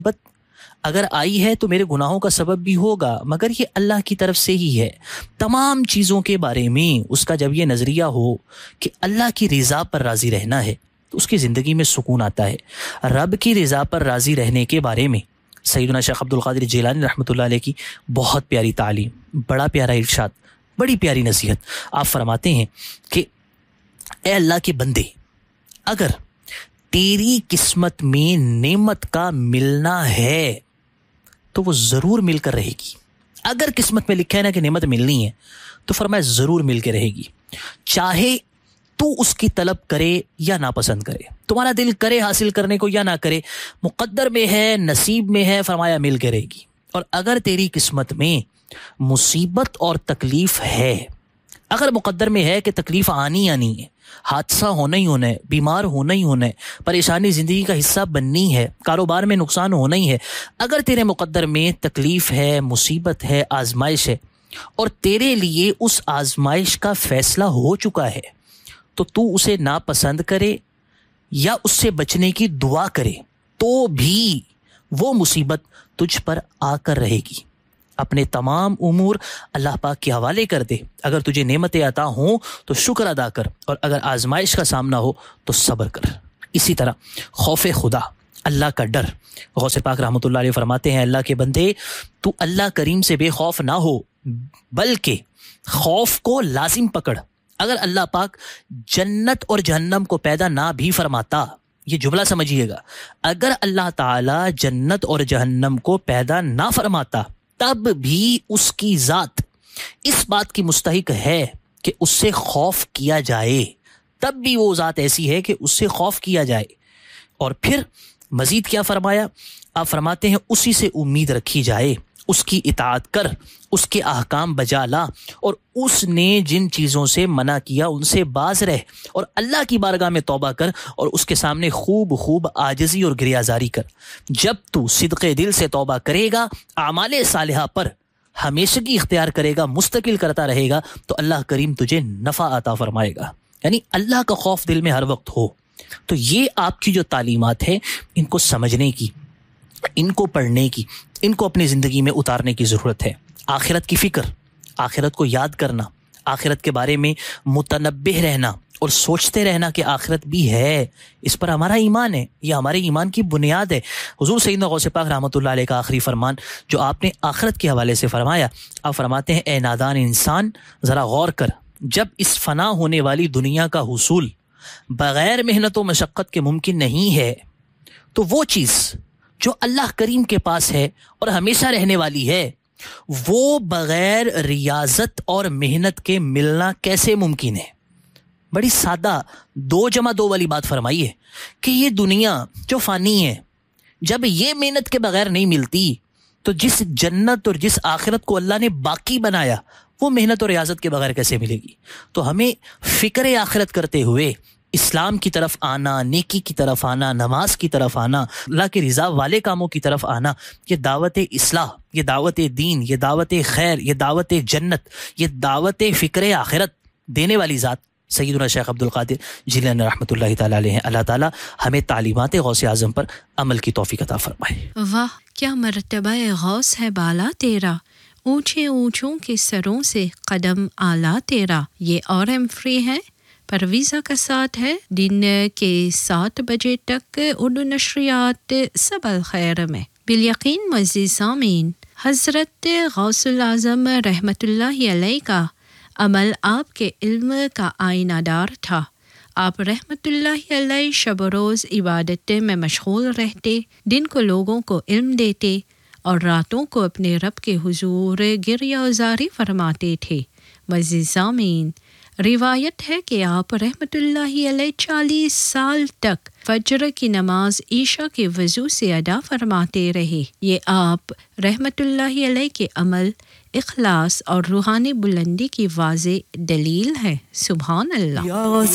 بت اگر آئی ہے تو میرے گناہوں کا سبب بھی ہوگا، مگر یہ اللہ کی طرف سے ہی ہے۔ تمام چیزوں کے بارے میں اس کا جب یہ نظریہ ہو کہ اللہ کی رضا پر راضی رہنا ہے تو اس کی زندگی میں سکون آتا ہے۔ رب کی رضا پر راضی رہنے کے بارے میں سیدنا شیخ عبد القادر جیلانی رحمۃ اللہ علیہ کی بہت پیاری تعلیم، بڑا پیارا ارشاد، بڑی پیاری نصیحت۔ آپ فرماتے ہیں کہ اے اللہ کے بندے، اگر تیری قسمت میں نعمت کا ملنا ہے تو وہ ضرور مل کر رہے گی۔ اگر قسمت میں لکھا ہے نا کہ نعمت ملنی ہے تو فرمایا ضرور مل کے رہے گی، چاہے تو اس کی طلب کرے یا ناپسند کرے، تمہارا دل کرے حاصل کرنے کو یا نہ کرے، مقدر میں ہے، نصیب میں ہے، فرمایا مل کے رہے گی۔ اور اگر تیری قسمت میں مصیبت اور تکلیف ہے، اگر مقدر میں ہے کہ تکلیف آنی ہے، حادثہ ہونا ہی ہونا ہے، بیمار ہونا ہی ہونا ہے، پریشانی زندگی کا حصہ بننی ہے، کاروبار میں نقصان ہونا ہی ہے، اگر تیرے مقدر میں تکلیف ہے، مصیبت ہے، آزمائش ہے، اور تیرے لیے اس آزمائش کا فیصلہ ہو چکا ہے، تو اسے ناپسند کرے یا اس سے بچنے کی دعا کرے تو بھی وہ مصیبت تجھ پر آ کر رہے گی۔ اپنے تمام امور اللہ پاک کے حوالے کر دے۔ اگر تجھے نعمتیں عطا ہوں تو شکر ادا کر، اور اگر آزمائش کا سامنا ہو تو صبر کر۔ اسی طرح خوف خدا، اللہ کا ڈر، غوث پاک رحمۃ اللہ علیہ فرماتے ہیں اللہ کے بندے تو اللہ کریم سے بے خوف نہ ہو، بلکہ خوف کو لازم پکڑ۔ اگر اللہ پاک جنت اور جہنم کو پیدا نہ بھی فرماتا، یہ جملہ سمجھیے گا، اگر اللہ تعالی جنت اور جہنم کو پیدا نہ فرماتا تب بھی اس کی ذات اس بات کی مستحق ہے کہ اس سے خوف کیا جائے، تب بھی وہ ذات ایسی ہے کہ اس سے خوف کیا جائے۔ اور پھر مزید کیا فرمایا؟ آپ فرماتے ہیں اسی سے امید رکھی جائے، اس کی اطاعت کر، اس کے احکام بجا لا، اور اس نے جن چیزوں سے منع کیا ان سے باز رہ، اور اللہ کی بارگاہ میں توبہ کر، اور اس کے سامنے خوب خوب عاجزی اور گریازاری کر۔ جب تو صدق دل سے توبہ کرے گا، اعمال صالحہ پر ہمیشگی اختیار کرے گا، مستقل کرتا رہے گا، تو اللہ کریم تجھے نفع عطا فرمائے گا۔ یعنی اللہ کا خوف دل میں ہر وقت ہو۔ تو یہ آپ کی جو تعلیمات ہیں ان کو سمجھنے کی، ان کو پڑھنے کی، ان کو اپنی زندگی میں اتارنے کی ضرورت ہے۔ آخرت کی فکر، آخرت کو یاد کرنا، آخرت کے بارے میں متنبہ رہنا اور سوچتے رہنا کہ آخرت بھی ہے، اس پر ہمارا ایمان ہے، یہ ہمارے ایمان کی بنیاد ہے۔ حضور سیدنا غوث پاک رحمۃ اللہ علیہ کا آخری فرمان جو آپ نے آخرت کے حوالے سے فرمایا، آپ فرماتے ہیں اے نادان انسان ذرا غور کر، جب اس فنا ہونے والی دنیا کا حصول بغیر محنت و مشقت کے ممکن نہیں ہے، تو وہ چیز جو اللہ کریم کے پاس ہے اور ہمیشہ رہنے والی ہے، وہ بغیر ریاضت اور محنت کے ملنا کیسے ممکن ہے؟ بڑی سادہ 2+2 والی بات فرمائی ہے کہ یہ دنیا جو فانی ہے، جب یہ محنت کے بغیر نہیں ملتی تو جس جنت اور جس آخرت کو اللہ نے باقی بنایا وہ محنت اور ریاضت کے بغیر کیسے ملے گی؟ تو ہمیں فکر آخرت کرتے ہوئے اسلام کی طرف آنا، نیکی کی طرف آنا، نماز کی طرف آنا، اللہ کی رضا والے کاموں کی طرف آنا، یہ دعوت اصلاح، یہ دعوت دین، یہ دعوت خیر، یہ دعوت جنت، یہ دعوت فکر آخرت دینے والی ذات سیدنا شیخ عبد القادر جیلانی رحمۃ اللہ تعالیٰ علیہ ہیں۔ اللہ تعالیٰ ہمیں تعلیمات غوث اعظم پر عمل کی توفیق عطا فرمائے۔ واہ کیا مرتبہ غوث ہے بالا تیرا، اونچے اونچوں کے سروں سے قدم اعلیٰ تیرا۔ یہ اور ایم فری ہے، پرویزہ کا ساتھ ہے، دن کے 7 بجے تک اردو نشریات سب الخیر میں۔ بالیقین معزز سامعین، حضرت غوث الاعظم رحمۃ اللہ علیہ کا عمل آپ کے علم کا آئینہ دار تھا۔ آپ رحمۃ اللہ علیہ شب و روز عبادت میں مشغول رہتے، دن کو لوگوں کو علم دیتے اور راتوں کو اپنے رب کے حضور گریہ وزاری فرماتے تھے۔ معزز سامعین، روایت ہے کہ آپ رحمۃ اللہ علیہ 40 سال تک فجر کی نماز عشاء کے وضو سے ادا فرماتے رہے۔ یہ آپ رحمۃ اللہ علیہ کے عمل، اخلاص اور روحانی بلندی کی واضح دلیل ہے۔ سبحان اللہ۔